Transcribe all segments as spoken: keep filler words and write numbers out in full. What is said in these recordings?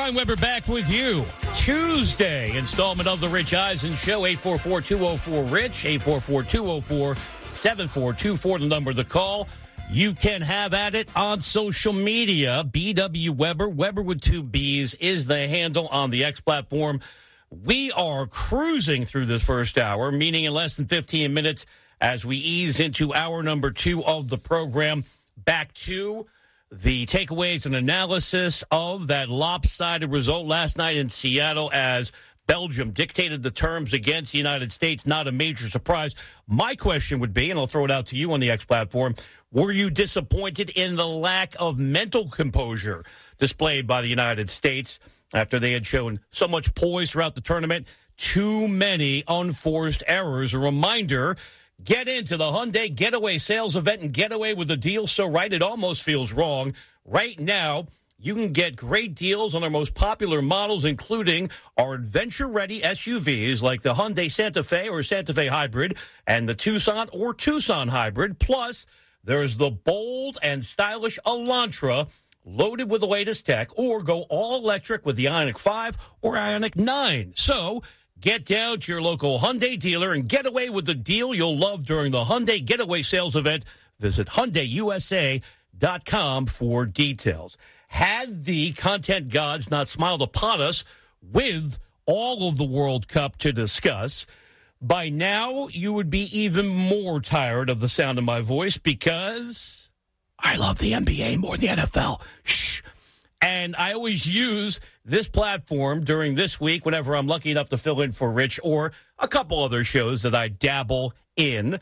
Brian Weber back with you. Tuesday installment of the Rich Eisen Show. eight four four, two oh four, RICH. eight four four, two oh four, seven four two four, the number to call. You can have at it on social media. B W Weber, Weber with two B's, is the handle on the X platform. We are cruising through this first hour, meaning in less than fifteen minutes as we ease into hour number two of the program. Back to the takeaways and analysis of that lopsided result last night in Seattle as Belgium dictated the terms against the United States. Not a major surprise. My question would be, and I'll throw it out to you on the X platform, were you disappointed in the lack of mental composure displayed by the United States after they had shown so much poise throughout the tournament? Too many unforced errors. A reminder, get into the Hyundai Getaway Sales Event and get away with a deal so right it almost feels wrong. Right now, you can get great deals on our most popular models, including our adventure-ready S U Vs like the Hyundai Santa Fe or Santa Fe Hybrid and the Tucson or Tucson Hybrid. Plus, there's the bold and stylish Elantra loaded with the latest tech, or go all-electric with the Ioniq five or Ioniq nine. So, get down to your local Hyundai dealer and get away with the deal you'll love during the Hyundai Getaway Sales Event. Visit Hyundai U S A dot com for details. Had the content gods not smiled upon us with all of the World Cup to discuss, by now you would be even more tired of the sound of my voice because I love the N B A more than the N F L. Shh. And I always use this platform during this week whenever I'm lucky enough to fill in for Rich or a couple other shows that I dabble in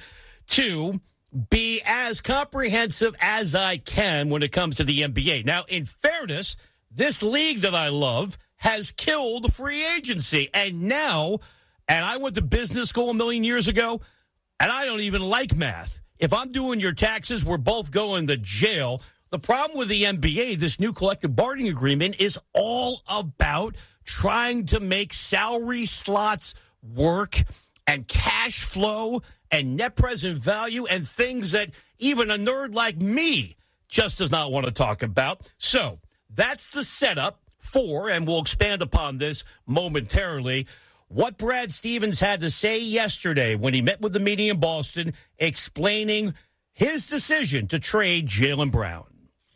to be as comprehensive as I can when it comes to the N B A. Now, in fairness, this league that I love has killed free agency. And now, and I went to business school a million years ago, and I don't even like math. If I'm doing your taxes, we're both going to jail. The problem with the N B A, this new collective bargaining agreement, is all about trying to make salary slots work and cash flow and net present value and things that even a nerd like me just does not want to talk about. So that's the setup for, and we'll expand upon this momentarily, what Brad Stevens had to say yesterday when he met with the media in Boston explaining his decision to trade Jaylen Brown.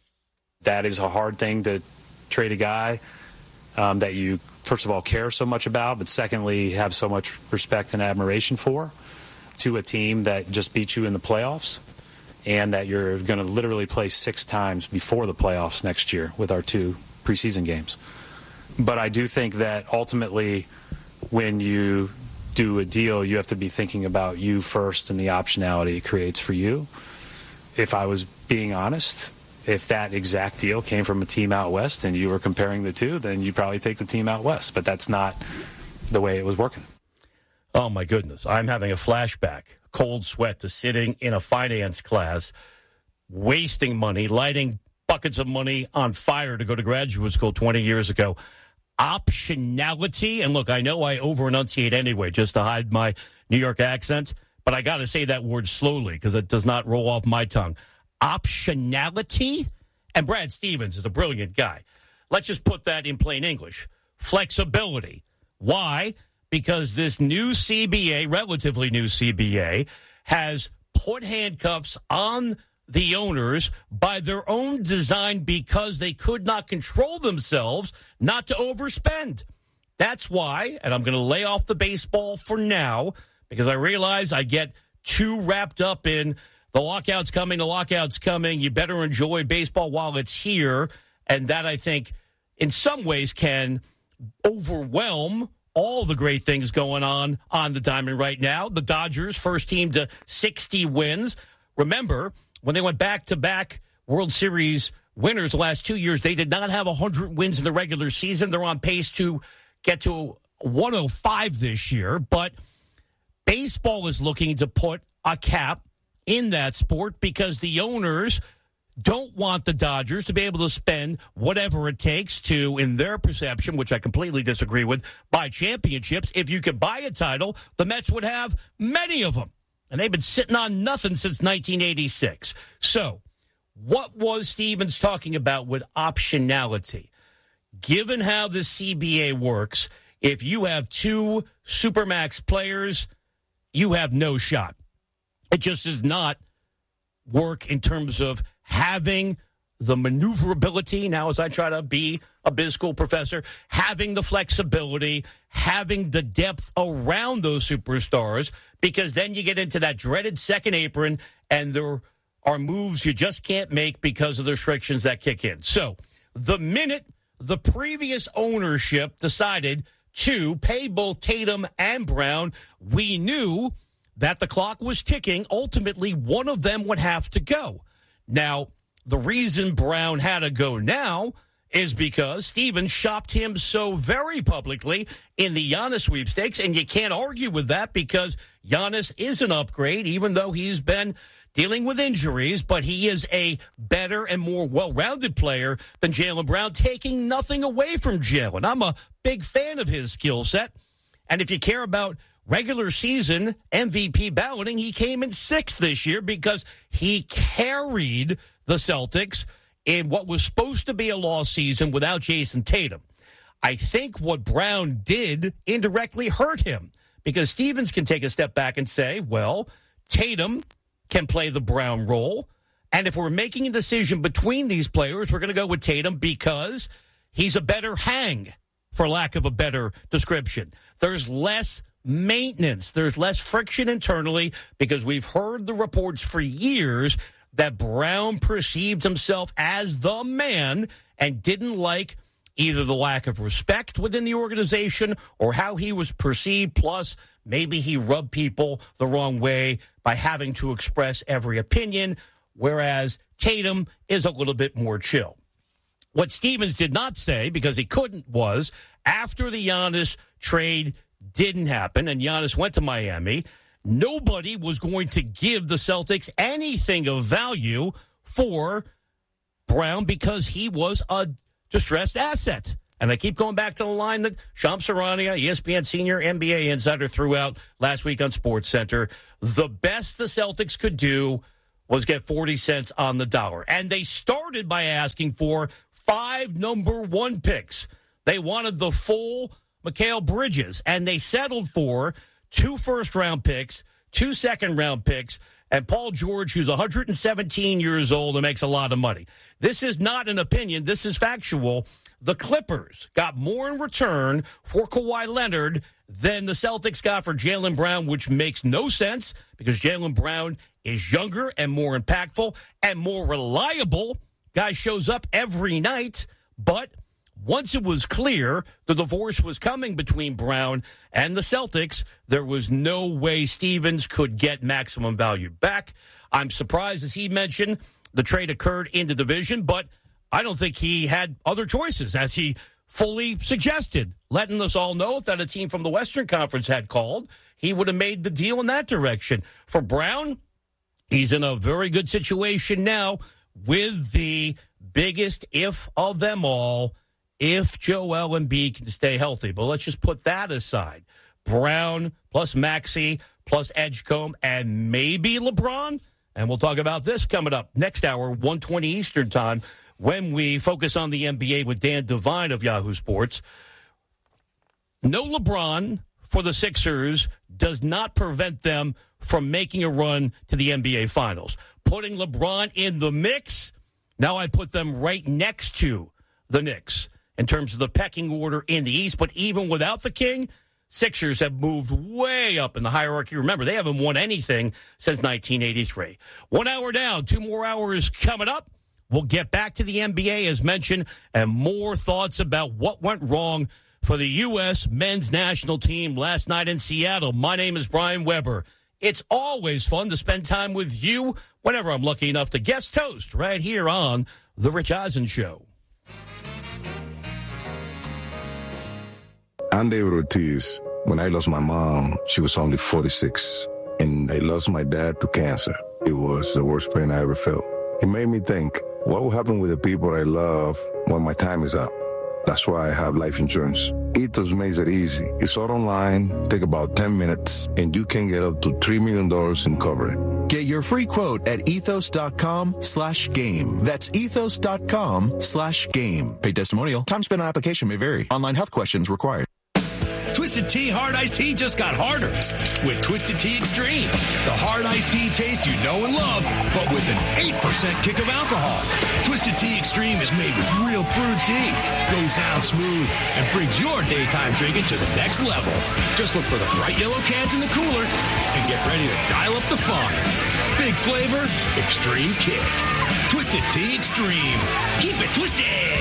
That is a hard thing to trade a guy um, that you, first of all, care so much about, but secondly, have so much respect and admiration for, to a team that just beat you in the playoffs and that you're going to literally play six times before the playoffs next year with our two preseason games. But I do think that ultimately when you do a deal, you have to be thinking about you first and the optionality it creates for you. If I was being honest, if that exact deal came from a team out west and you were comparing the two, then you'd probably take the team out west. But that's not the way it was working. Oh, my goodness. I'm having a flashback, cold sweat to sitting in a finance class, wasting money, lighting buckets of money on fire to go to graduate school twenty years ago. Optionality. And look, I know I over-enunciate anyway just to hide my New York accent, but I got to say that word slowly because it does not roll off my tongue. Optionality. And Brad Stevens is a brilliant guy. Let's just put that in plain English. Flexibility. Why? Because this new C B A, relatively new C B A, has put handcuffs on the owners by their own design because they could not control themselves not to overspend. That's why, and I'm going to lay off the baseball for now because I realize I get too wrapped up in the lockout's coming, the lockout's coming. You better enjoy baseball while it's here. And that, I think, in some ways can overwhelm all the great things going on on the diamond right now. The Dodgers, first team to sixty wins. Remember, when they went back-to-back World Series winners the last two years, they did not have one hundred wins in the regular season. They're on pace to get to one oh five this year. But baseball is looking to put a cap in that sport because the owners don't want the Dodgers to be able to spend whatever it takes to, in their perception, which I completely disagree with, buy championships. If you could buy a title, the Mets would have many of them. And they've been sitting on nothing since nineteen eighty-six. So what was Stevens talking about with optionality? given how the C B A works, if you have two Supermax players, you have no shot. It just does not work in terms of having the maneuverability. Now, as I try to be a biz school professor, having the flexibility, having the depth around those superstars, because then you get into that dreaded second apron, and there are moves you just can't make because of the restrictions that kick in. So the minute the previous ownership decided to pay both Tatum and Brown, we knew that the clock was ticking. Ultimately, one of them would have to go. Now, the reason Brown had to go now is because Stevens shopped him so very publicly in the Giannis sweepstakes, and you can't argue with that because Giannis is an upgrade, even though he's been dealing with injuries, but he is a better and more well-rounded player than Jaylen Brown, taking nothing away from Jaylen. I'm a big fan of his skill set, and if you care about regular season M V P balloting, he came in sixth this year because he carried the Celtics in what was supposed to be a lost season without Jason Tatum. I think what Brown did indirectly hurt him because Stevens can take a step back and say, well, Tatum can play the Brown role, and if we're making a decision between these players, we're going to go with Tatum because he's a better hang, for lack of a better description. There's less maintenance. There's less friction internally because we've heard the reports for years that Brown perceived himself as the man and didn't like either the lack of respect within the organization or how he was perceived, plus maybe he rubbed people the wrong way by having to express every opinion, whereas Tatum is a little bit more chill. What Stevens did not say, because he couldn't, was after the Giannis trade didn't happen and Giannis went to Miami, nobody was going to give the Celtics anything of value for Brown because he was a distressed asset. And I keep going back to the line that Shams Charania, E S P N senior N B A insider, threw out last week on SportsCenter. The best the Celtics could do was get forty cents on the dollar. And they started by asking for five number one picks. They wanted the full Mikal Bridges, and they settled for two first-round picks, two second-round picks, and Paul George, who's one hundred seventeen years old and makes a lot of money. This is not an opinion. This is factual. The Clippers got more in return for Kawhi Leonard than the Celtics got for Jaylen Brown, which makes no sense because Jaylen Brown is younger and more impactful and more reliable. Guy shows up every night, but once it was clear the divorce was coming between Brown and the Celtics, there was no way Stevens could get maximum value back. I'm surprised, as he mentioned, the trade occurred in the division, but I don't think he had other choices, as he fully suggested, letting us all know that a team from the Western Conference had called, he would have made the deal in that direction. For Brown, he's in a very good situation now with the biggest if of them all, if Joel Embiid can stay healthy. But let's just put that aside. Brown plus Maxey plus Edgecombe and maybe LeBron. And we'll talk about this coming up next hour, one twenty Eastern time, when we focus on the N B A with Dan Devine of Yahoo Sports. No LeBron for the Sixers does not prevent them from making a run to the N B A Finals. Putting LeBron in the mix, now I put them right next to the Knicks in terms of the pecking order in the East. But even without the King, Sixers have moved way up in the hierarchy. Remember, they haven't won anything since nineteen eighty-three. One hour down, two more hours coming up. We'll get back to the N B A, as mentioned, and more thoughts about what went wrong for the U S men's national team last night in Seattle. My name is Brian Weber. It's always fun to spend time with you whenever I'm lucky enough to guest host right here on The Rich Eisen Show. I'm David Ortiz. When I lost my mom, she was only forty-six, and I lost my dad to cancer. It was the worst pain I ever felt. It made me think, what will happen with the people I love when my time is up? That's why I have life insurance. Ethos makes it easy. It's all online, take about ten minutes, and you can get up to three million dollars in coverage. Get your free quote at ethos.com slash game. That's ethos.com slash game. Paid testimonial. Time spent on application may vary. Online health questions required. Twisted Tea Hard Iced Tea just got harder with Twisted Tea Extreme. The hard iced tea taste you know and love, but with an eight percent kick of alcohol. Twisted Tea Extreme is made with real brewed tea, goes down smooth, and brings your daytime drinking to the next level. Just look for the bright yellow cans in the cooler and get ready to dial up the fun. Big flavor, extreme kick. Twisted Tea Extreme. Keep it twisted.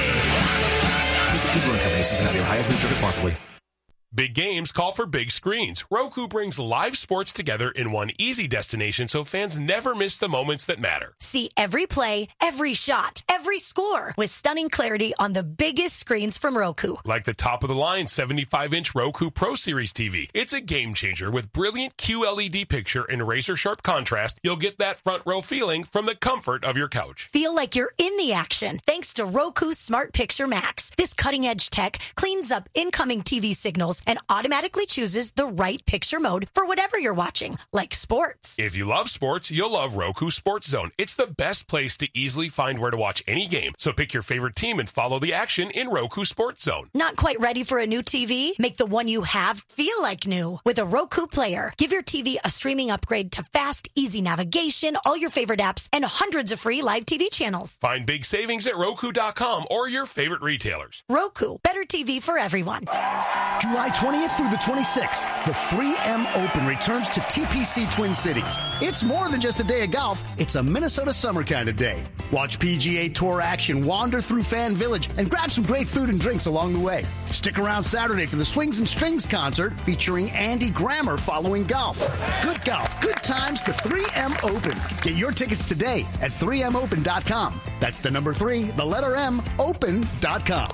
Twisted Tea Brewing Company, Cincinnati, Ohio. Please drink responsibly. Big games call for big screens. Roku brings live sports together in one easy destination so fans never miss the moments that matter. See every play, every shot, every score with stunning clarity on the biggest screens from Roku. Like the top-of-the-line seventy-five inch Roku Pro Series T V. It's a game changer with brilliant Q L E D picture and razor-sharp contrast. You'll get that front-row feeling from the comfort of your couch. Feel like you're in the action thanks to Roku Smart Picture Max. This cutting-edge tech cleans up incoming T V signals and automatically chooses the right picture mode for whatever you're watching, like sports. If you love sports, you'll love Roku Sports Zone. It's the best place to easily find where to watch any game. So pick your favorite team and follow the action in Roku Sports Zone. Not quite ready for a new T V? Make the one you have feel like new with a Roku Player. Give your T V a streaming upgrade to fast, easy navigation, all your favorite apps, and hundreds of free live T V channels. Find big savings at Roku dot com or your favorite retailers. Roku, better T V for everyone. July twentieth through the twenty-sixth, the three M Open returns to T P C Twin Cities. It's more than just a day of golf. It's a Minnesota summer kind of day. Watch P G A Tour action, wander through Fan Village, and grab some great food and drinks along the way. Stick around Saturday for the Swings and Strings concert featuring Andy Grammer following golf. Good golf, good times, the three M Open. Get your tickets today at three M open dot com. That's the number three, the letter M, open dot com.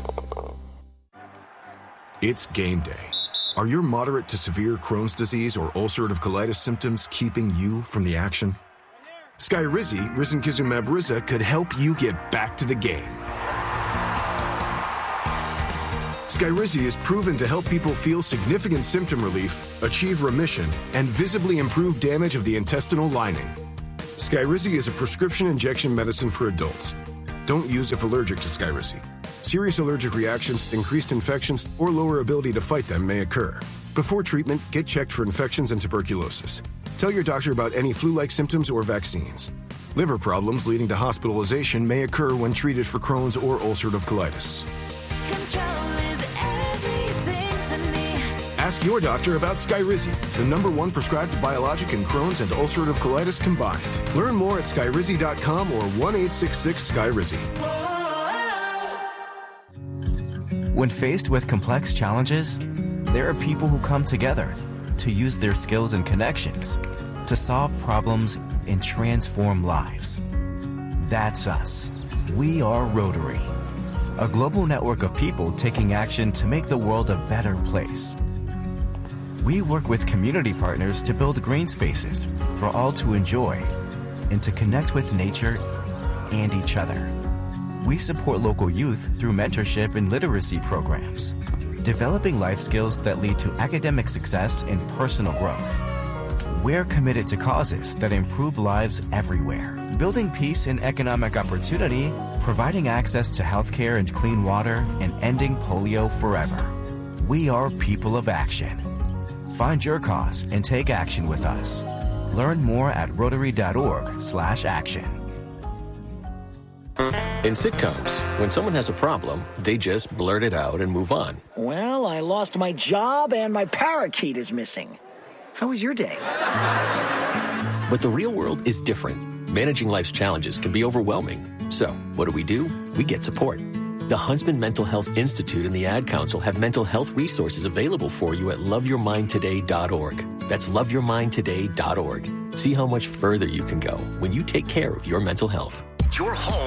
It's game day. Are your moderate to severe Crohn's disease or ulcerative colitis symptoms keeping you from the action? Skyrizi, risankizumab Riza, could help you get back to the game. Skyrizi is proven to help people feel significant symptom relief, achieve remission, and visibly improve damage of the intestinal lining. Skyrizi is a prescription injection medicine for adults. Don't use if allergic to Skyrizi. Serious allergic reactions, increased infections, or lower ability to fight them may occur. Before treatment, get checked for infections and tuberculosis. Tell your doctor about any flu-like symptoms or vaccines. Liver problems leading to hospitalization may occur when treated for Crohn's or ulcerative colitis. Control is everything to me. Ask your doctor about Skyrizi, the number one prescribed biologic in Crohn's and ulcerative colitis combined. Learn more at skyrizi dot com or one eight six six Skyrizi. When faced with complex challenges, there are people who come together to use their skills and connections to solve problems and transform lives. That's us. We are Rotary, a global network of people taking action to make the world a better place. We work with community partners to build green spaces for all to enjoy and to connect with nature and each other. We support local youth through mentorship and literacy programs, developing life skills that lead to academic success and personal growth. We're committed to causes that improve lives everywhere, building peace and economic opportunity, providing access to healthcare and clean water, and ending polio forever. We are people of action. Find your cause and take action with us. Learn more at rotary dot org slash action. In sitcoms, when someone has a problem, they just blurt it out and move on. Well, I lost my job and my parakeet is missing. How was your day? But the real world is different. Managing life's challenges can be overwhelming. So, what do we do? We get support. The Huntsman Mental Health Institute and the Ad Council have mental health resources available for you at love your mind today dot org. That's love your mind today dot org. See how much further you can go when you take care of your mental health. Your home